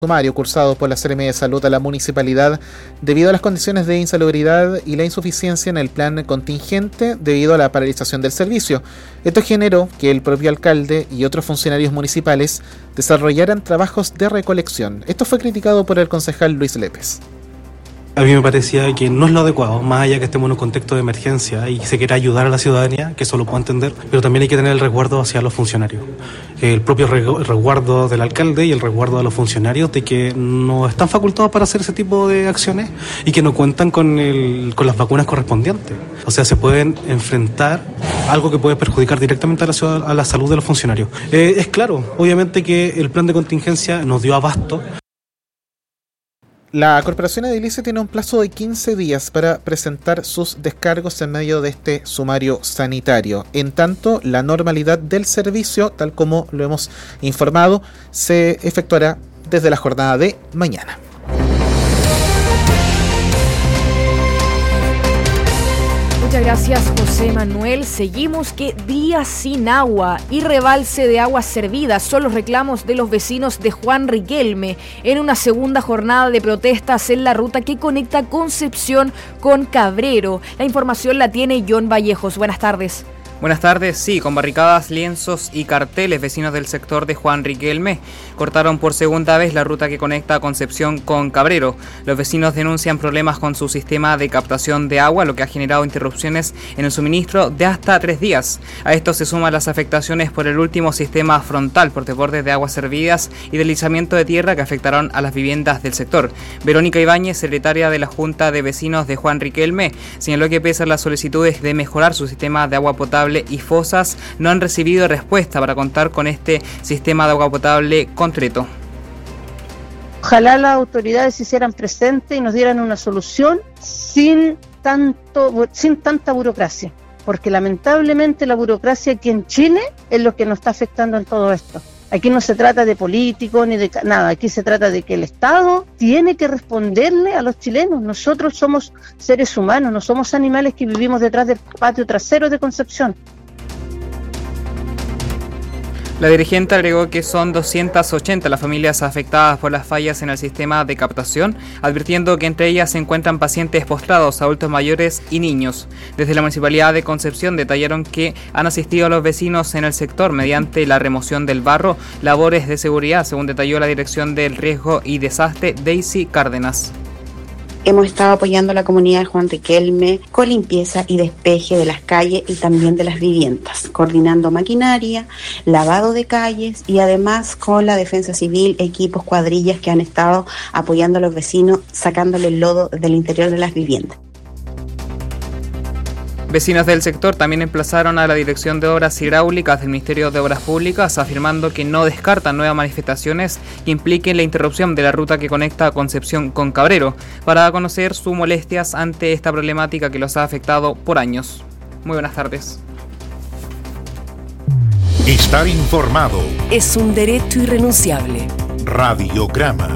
sumario cursado por la Seremi de Salud a la municipalidad debido a las condiciones de insalubridad y la insuficiencia en el plan contingente debido a la paralización del servicio. Esto generó que el propio alcalde y otros funcionarios municipales desarrollaran trabajos de recolección. Esto fue criticado por el concejal Luis Lépez. A mí me parecía que no es lo adecuado, más allá que estemos en un contexto de emergencia y se quiera ayudar a la ciudadanía, que eso lo puedo entender, pero también hay que tener el resguardo hacia los funcionarios. El propio resguardo del alcalde y el resguardo de los funcionarios de que no están facultados para hacer ese tipo de acciones y que no cuentan con las vacunas correspondientes. O sea, se pueden enfrentar algo que puede perjudicar directamente a la salud de los funcionarios. Es claro, obviamente que el plan de contingencia nos dio abasto. La Corporación Edilicia tiene un plazo de 15 días para presentar sus descargos en medio de este sumario sanitario. En tanto, la normalidad del servicio, tal como lo hemos informado, se efectuará desde la jornada de mañana. Muchas gracias, José Manuel. Seguimos que días sin agua y rebalse de aguas servidas son los reclamos de los vecinos de Juan Riquelme en una segunda jornada de protestas en la ruta que conecta Concepción con Cabrero. La información la tiene John Vallejos. Buenas tardes. Buenas tardes, sí, con barricadas, lienzos y carteles, vecinos del sector de Juan Riquelme cortaron por segunda vez la ruta que conecta Concepción con Cabrero. Los vecinos denuncian problemas con su sistema de captación de agua, lo que ha generado interrupciones en el suministro de hasta 3 días. A esto se suman las afectaciones por el último sistema frontal por desbordes de aguas servidas y deslizamiento de tierra que afectaron a las viviendas del sector. Verónica Ibáñez, secretaria de la Junta de Vecinos de Juan Riquelme, señaló que pese a las solicitudes de mejorar su sistema de agua potable y fosas, no han recibido respuesta para contar con este sistema de agua potable concreto. Ojalá las autoridades se hicieran presentes y nos dieran una solución sin tanta burocracia, porque lamentablemente la burocracia aquí en Chile es lo que nos está afectando en todo esto. Aquí no se trata de políticos ni de nada, aquí se trata de que el Estado tiene que responderle a los chilenos. Nosotros somos seres humanos, no somos animales que vivimos detrás del patio trasero de Concepción. La dirigente agregó que son 280 las familias afectadas por las fallas en el sistema de captación, advirtiendo que entre ellas se encuentran pacientes postrados, adultos mayores y niños. Desde la Municipalidad de Concepción detallaron que han asistido a los vecinos en el sector mediante la remoción del barro, labores de seguridad, según detalló la Dirección del Riesgo y Desastre, Daisy Cárdenas. Hemos estado apoyando a la comunidad de Juan Riquelme con limpieza y despeje de las calles y también de las viviendas, coordinando maquinaria, lavado de calles y además con la defensa civil, equipos, cuadrillas que han estado apoyando a los vecinos, sacándole el lodo del interior de las viviendas. Vecinos del sector también emplazaron a la Dirección de Obras Hidráulicas del Ministerio de Obras Públicas, afirmando que no descartan nuevas manifestaciones que impliquen la interrupción de la ruta que conecta a Concepción con Cabrero, para conocer sus molestias ante esta problemática que los ha afectado por años. Muy buenas tardes. Estar informado es un derecho irrenunciable. Radiograma.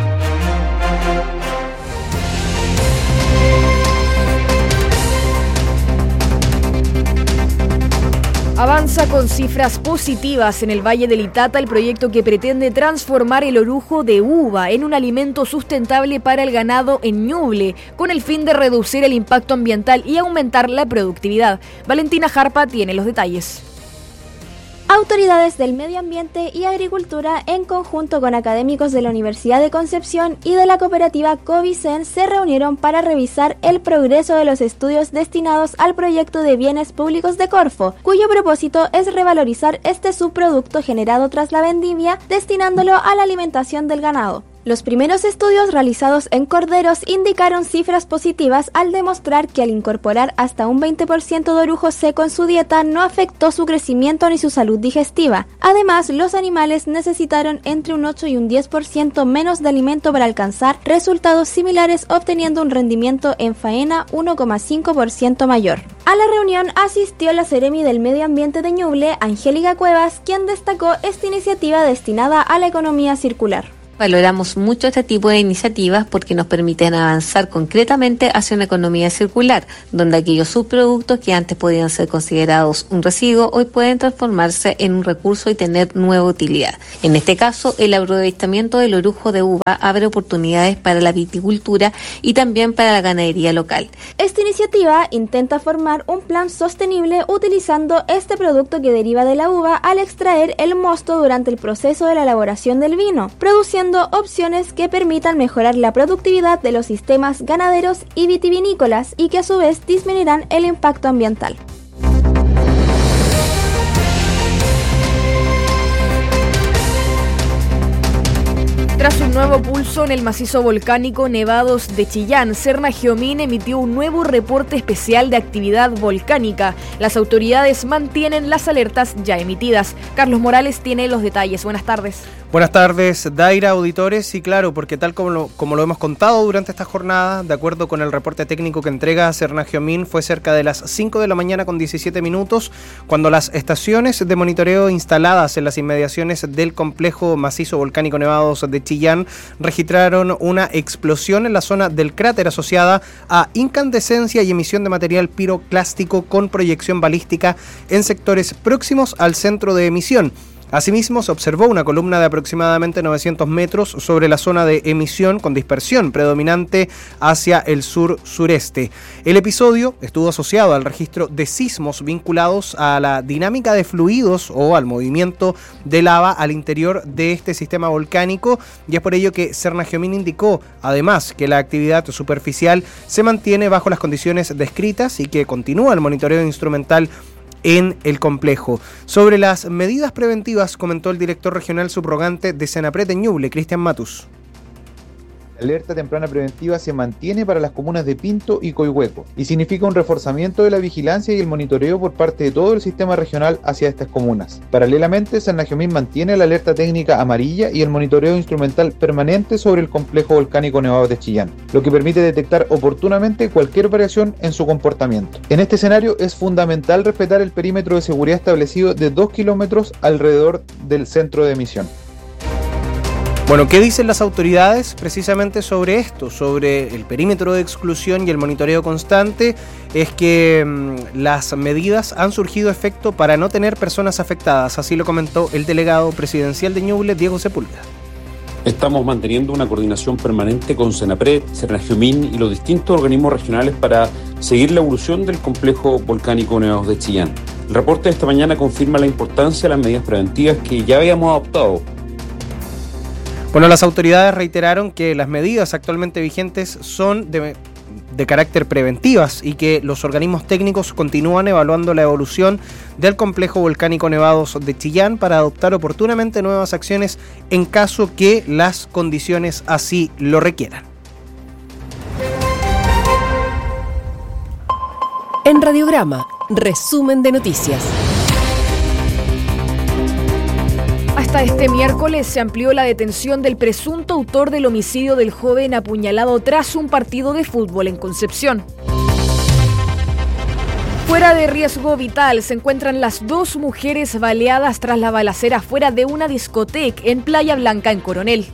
Avanza con cifras positivas en el Valle del Itata el proyecto que pretende transformar el orujo de uva en un alimento sustentable para el ganado en Ñuble, con el fin de reducir el impacto ambiental y aumentar la productividad. Valentina Jarpa tiene los detalles. Autoridades del medio ambiente y agricultura, en conjunto con académicos de la Universidad de Concepción y de la cooperativa Covicen, se reunieron para revisar el progreso de los estudios destinados al proyecto de bienes públicos de Corfo, cuyo propósito es revalorizar este subproducto generado tras la vendimia, destinándolo a la alimentación del ganado. Los primeros estudios realizados en corderos indicaron cifras positivas al demostrar que al incorporar hasta un 20% de orujo seco en su dieta no afectó su crecimiento ni su salud digestiva. Además, los animales necesitaron entre un 8 y un 10% menos de alimento para alcanzar resultados similares, obteniendo un rendimiento en faena 1,5% mayor. A la reunión asistió la Seremi del Medio Ambiente de Ñuble, Angélica Cuevas, quien destacó esta iniciativa destinada a la economía circular. Valoramos mucho este tipo de iniciativas porque nos permiten avanzar concretamente hacia una economía circular, donde aquellos subproductos que antes podían ser considerados un residuo, hoy pueden transformarse en un recurso y tener nueva utilidad. En este caso, el aprovechamiento del orujo de uva abre oportunidades para la viticultura y también para la ganadería local. Esta iniciativa intenta formar un plan sostenible utilizando este producto que deriva de la uva al extraer el mosto durante el proceso de la elaboración del vino, produciendo opciones que permitan mejorar la productividad de los sistemas ganaderos y vitivinícolas y que a su vez disminuirán el impacto ambiental. Tras un nuevo pulso en el macizo volcánico Nevados de Chillán, Serna-Geomín emitió un nuevo reporte especial de actividad volcánica. Las autoridades mantienen las alertas ya emitidas. Carlos Morales tiene los detalles. Buenas tardes. Buenas tardes, Daira, auditores. Y claro, porque tal como lo hemos contado durante esta jornada, de acuerdo con el reporte técnico que entrega Serna-Geomín, fue cerca de las 5 de la mañana con 17 minutos cuando las estaciones de monitoreo instaladas en las inmediaciones del complejo macizo volcánico Nevados de Chillán registraron una explosión en la zona del cráter asociada a incandescencia y emisión de material piroclástico con proyección balística en sectores próximos al centro de emisión. Asimismo, se observó una columna de aproximadamente 900 metros sobre la zona de emisión con dispersión predominante hacia el sur-sureste. El episodio estuvo asociado al registro de sismos vinculados a la dinámica de fluidos o al movimiento de lava al interior de este sistema volcánico, y es por ello que Serna-Geomín indicó además que la actividad superficial se mantiene bajo las condiciones descritas y que continúa el monitoreo instrumental en el complejo. Sobre las medidas preventivas comentó el director regional subrogante de Senapred en Ñuble, Cristian Matus. La alerta temprana preventiva se mantiene para las comunas de Pinto y Coihueco y significa un reforzamiento de la vigilancia y el monitoreo por parte de todo el sistema regional hacia estas comunas. Paralelamente, Serna-Geomín mantiene la alerta técnica amarilla y el monitoreo instrumental permanente sobre el complejo volcánico Nevados de Chillán, lo que permite detectar oportunamente cualquier variación en su comportamiento. En este escenario es fundamental respetar el perímetro de seguridad establecido de 2 kilómetros alrededor del centro de emisión. Bueno, ¿qué dicen las autoridades precisamente sobre esto? Sobre el perímetro de exclusión y el monitoreo constante, es que las medidas han surgido efecto para no tener personas afectadas, así lo comentó el delegado presidencial de Ñuble, Diego Sepúlveda. Estamos manteniendo una coordinación permanente con Senapred, Serna-Geomín y los distintos organismos regionales para seguir la evolución del complejo volcánico Nevados de Chillán. El reporte de esta mañana confirma la importancia de las medidas preventivas que ya habíamos adoptado. Bueno, las autoridades reiteraron que las medidas actualmente vigentes son de carácter preventivas y que los organismos técnicos continúan evaluando la evolución del complejo volcánico Nevados de Chillán para adoptar oportunamente nuevas acciones en caso que las condiciones así lo requieran. En Radiograma, resumen de noticias. Hasta este miércoles se amplió la detención del presunto autor del homicidio del joven apuñalado tras un partido de fútbol en Concepción. Fuera de riesgo vital se encuentran las 2 mujeres baleadas tras la balacera fuera de una discoteca en Playa Blanca, en Coronel.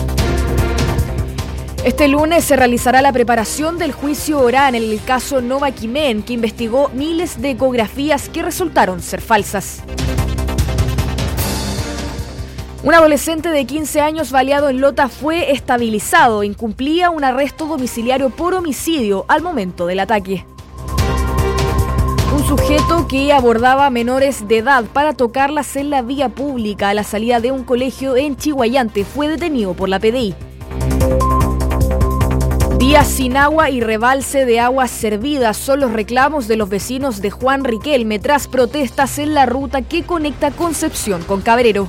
Este lunes se realizará la preparación del juicio oral en el caso Nova Quimen, que investigó miles de ecografías que resultaron ser falsas. Un adolescente de 15 años baleado en Lota fue estabilizado. Incumplía un arresto domiciliario por homicidio al momento del ataque. Un sujeto que abordaba a menores de edad para tocarlas en la vía pública a la salida de un colegio en Chihuayante fue detenido por la PDI. Días sin agua y rebalse de aguas servidas son los reclamos de los vecinos de Juan Riquelme tras protestas en la ruta que conecta Concepción con Cabrero.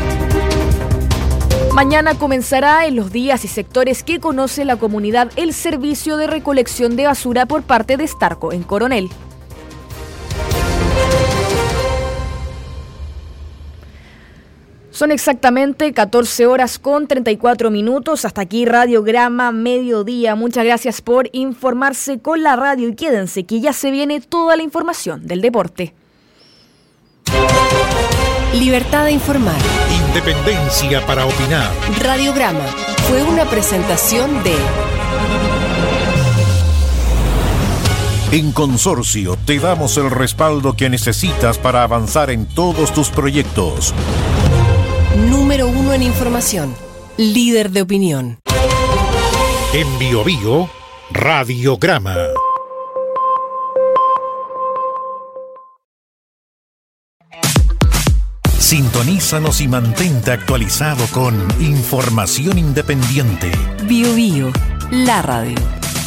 Mañana comenzará en los días y sectores que conoce la comunidad el servicio de recolección de basura por parte de Starco en Coronel. Son exactamente 14 horas con 34 minutos. Hasta aquí Radiograma Mediodía. Muchas gracias por informarse con la radio y quédense que ya se viene toda la información del deporte. Libertad de informar. Independencia para opinar. Radiograma fue una presentación de... En Consorcio te damos el respaldo que necesitas para avanzar en todos tus proyectos. Número 1 en información. Líder de opinión. En Biobío, Radiograma. Sintonízanos y mantente actualizado con información independiente. Biobío, la radio.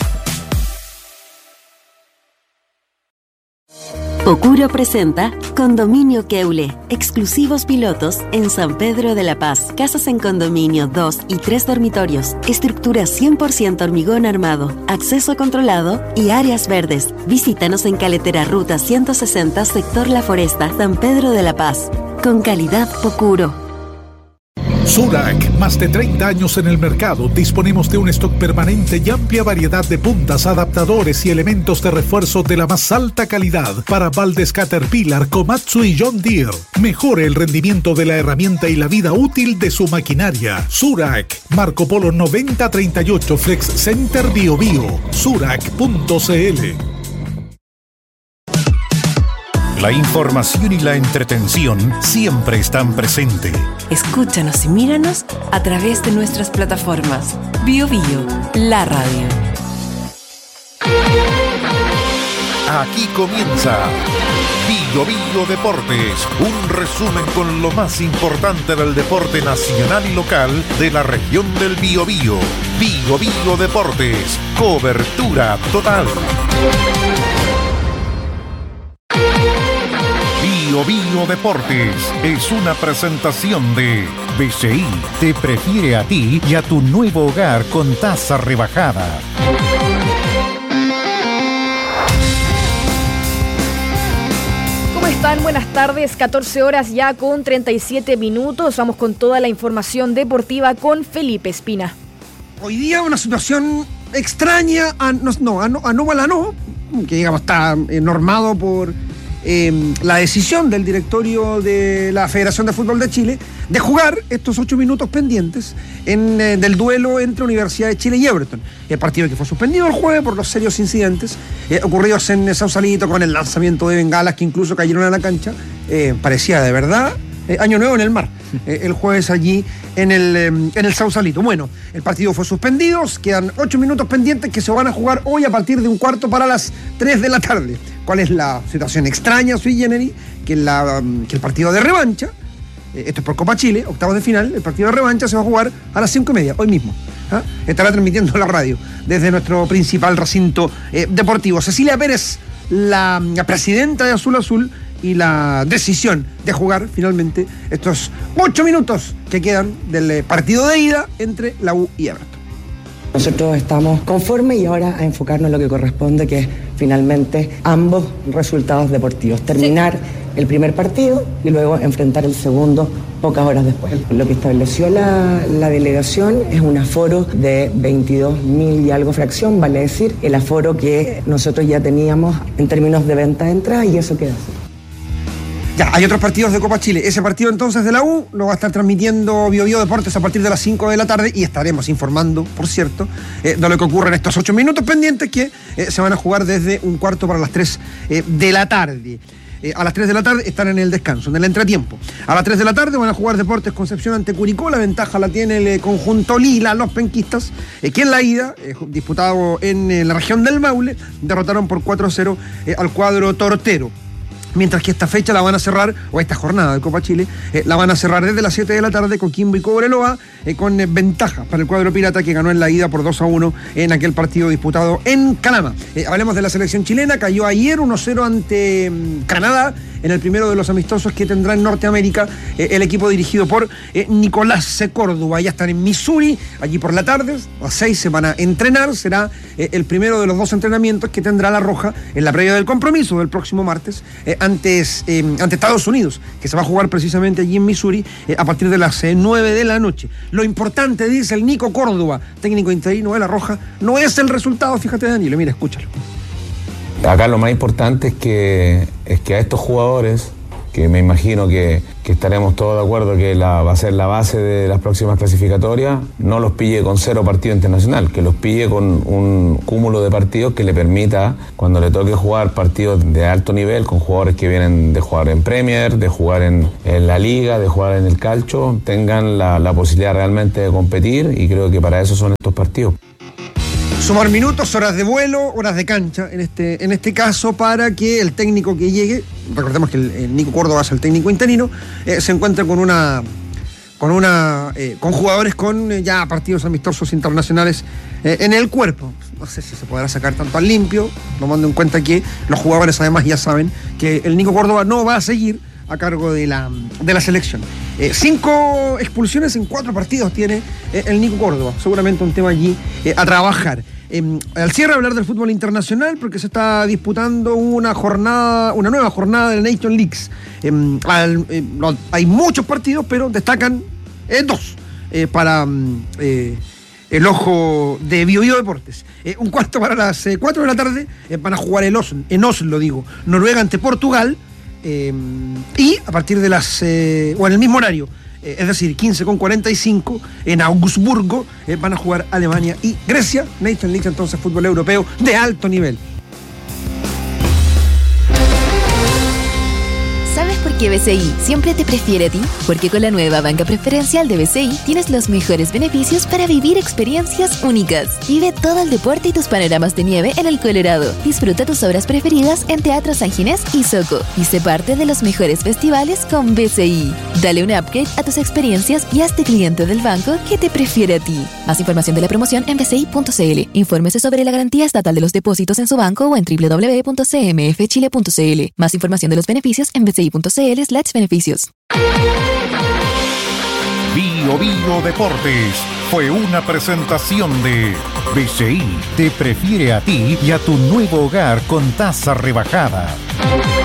Pocuro presenta Condominio Keule, exclusivos pilotos en San Pedro de la Paz. Casas en condominio, 2 y 3 dormitorios, estructura 100% hormigón armado, acceso controlado y áreas verdes. Visítanos en Caletera Ruta 160, sector La Foresta, San Pedro de la Paz. Con calidad Pocuro. Surac, más de 30 años en el mercado. Disponemos de un stock permanente y amplia variedad de puntas, adaptadores y elementos de refuerzo de la más alta calidad para baldes Caterpillar, Komatsu y John Deere. Mejore el rendimiento de la herramienta y la vida útil de su maquinaria. Surac, Marco Polo 9038, Flex Center Biobío. Surac.cl. La información y la entretención siempre están presentes. Escúchanos y míranos a través de nuestras plataformas. Biobío, la radio. Aquí comienza Biobío Deportes, un resumen con lo más importante del deporte nacional y local de la región del Biobío. Biobío Deportes, cobertura total. Biobío Deportes es una presentación de BCI. Te prefiere a ti y a tu nuevo hogar con tasa rebajada. ¿Cómo están? Buenas tardes, 14 horas ya con 37 minutos. Vamos con toda la información deportiva con Felipe Espina. Hoy día una situación extraña, anómala no, que digamos está normado por la decisión del directorio de la Federación de Fútbol de Chile de jugar estos 8 minutos pendientes del duelo entre Universidad de Chile y Everton. El partido que fue suspendido el jueves por los serios incidentes ocurridos en Sausalito con el lanzamiento de bengalas que incluso cayeron a la cancha. Parecía de verdad Año Nuevo en el mar. El jueves allí en el Sausalito. Bueno, el partido fue suspendido, quedan 8 minutos pendientes que se van a jugar hoy a partir de 1:15 para las 3 de la tarde. ¿Cuál es la situación extraña, sui generis? Que el partido de revancha, esto es por Copa Chile, octavos de final, el partido de revancha se va a jugar a las 5:30, hoy mismo. Estará transmitiendo la radio desde nuestro principal recinto deportivo. Cecilia Pérez, la presidenta de Azul Azul, y la decisión de jugar finalmente estos 8 minutos que quedan del partido de ida entre la U y Everton. Nosotros estamos conformes y ahora a enfocarnos en lo que corresponde, que es finalmente ambos resultados deportivos. Terminar el primer partido y luego enfrentar el segundo pocas horas después. Lo que estableció la delegación es un aforo de 22.000 y algo fracción, vale decir, el aforo que nosotros ya teníamos en términos de venta de entrada, y eso queda así. Ya, hay otros partidos de Copa Chile. Ese partido entonces de la U lo va a estar transmitiendo Biobío Deportes a partir de las 5 de la tarde y estaremos informando, por cierto, de lo que ocurre en estos 8 minutos pendientes que se van a jugar desde 1:15 para las 3 de la tarde. A las 3 de la tarde están en el descanso, en el entretiempo. A las 3 de la tarde van a jugar Deportes Concepción ante Curicó. La ventaja la tiene el conjunto Lila, los penquistas, que en la ida, disputado en la región del Maule, derrotaron por 4-0 al cuadro tortero. Mientras que esta fecha la van a cerrar, o esta jornada de Copa Chile, la van a cerrar desde las 7 de la tarde con Coquimbo y Cobreloa, con ventaja para el cuadro pirata que ganó en la ida por 2-1 en aquel partido disputado en Calama. Hablemos de la selección chilena, cayó ayer 1-0 ante Canadá en el primero de los amistosos que tendrá en Norteamérica el equipo dirigido por Nicolás Córdoba. Ya están en Missouri, allí por la tarde, a las 6 se van a entrenar, será el primero de los 2 entrenamientos que tendrá la Roja en la previa del compromiso del próximo martes ante Estados Unidos, que se va a jugar precisamente allí en Missouri a partir de las 9 de la noche. Lo importante, dice el Nico Córdoba, técnico interino de la Roja, no es el resultado, fíjate Danilo, mira, escúchalo. Acá lo más importante es que a estos jugadores, que me imagino que que estaremos todos de acuerdo que va a ser la base de las próximas clasificatorias, no los pille con 0 partido internacional, que los pille con un cúmulo de partidos que le permita, cuando le toque jugar partidos de alto nivel, con jugadores que vienen de jugar en Premier, de jugar en la Liga, de jugar en el Calcio, tengan la posibilidad realmente de competir, y creo que para eso son estos partidos. Sumar minutos, horas de vuelo, horas de cancha, en este caso, para que el técnico que llegue, recordemos que el Nico Córdoba es el técnico interino, se encuentre con jugadores con ya partidos amistosos internacionales en el cuerpo. No sé si se podrá sacar tanto al limpio, tomando en cuenta que los jugadores además ya saben que el Nico Córdoba no va a seguir a cargo de la selección. 5 expulsiones en 4 partidos tiene el Nico Córdoba. Seguramente un tema allí a trabajar. Al cierre hablar del fútbol internacional, porque se está disputando una nueva jornada de la Nation Leagues. Hay muchos partidos, pero destacan 2 para el ojo de BioBio Deportes. Un cuarto para las 4 de la tarde van a jugar en Oslo, Noruega ante Portugal. Y a partir de las o en el mismo horario, es decir, 15:45 en Augsburgo, van a jugar Alemania y Grecia. Nation League, entonces fútbol europeo de alto nivel. ¿Sabes por qué BCI siempre te prefiere a ti? Porque con la nueva banca preferencial de BCI tienes los mejores beneficios para vivir experiencias únicas. Vive todo el deporte y tus panoramas de nieve en el Colorado. Disfruta tus obras preferidas en Teatro San Ginés y Soco. Y sé parte de los mejores festivales con BCI. Dale un upgrade a tus experiencias y hazte cliente del banco que te prefiere a ti. Más información de la promoción en bci.cl. Infórmese sobre la garantía estatal de los depósitos en su banco o en www.cmfchile.cl. Más información de los beneficios en bci.cl/beneficios. BioBio Deportes fue una presentación de BCI. Te prefiere a ti y a tu nuevo hogar con tasa rebajada.